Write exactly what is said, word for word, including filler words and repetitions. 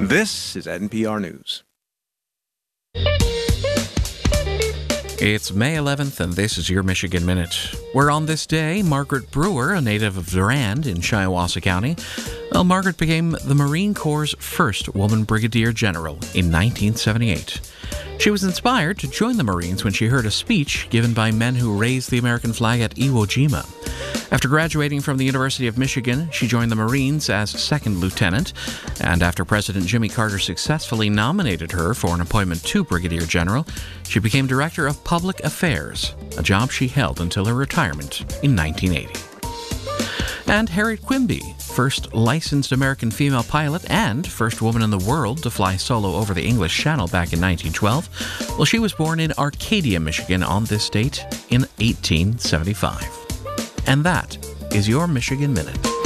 This is N P R News. It's May eleventh, and this is your Michigan Minute. Where on this day, Margaret Brewer, a native of Durand in Shiawassee County, well, Margaret became the Marine Corps' first woman brigadier general in nineteen seventy-eight. She was inspired to join the Marines when she heard a speech given by men who raised the American flag at Iwo Jima. After graduating from the University of Michigan, she joined the Marines as second lieutenant, and after President Jimmy Carter successfully nominated her for an appointment to brigadier general, she became director of public affairs, a job she held until her retirement in nineteen eighty. And Harriet Quimby, first licensed American female pilot and first woman in the world to fly solo over the English Channel back in nineteen twelve, well, she was born in Arcadia, Michigan on this date in eighteen seventy-five. And that is your Michigan Minute.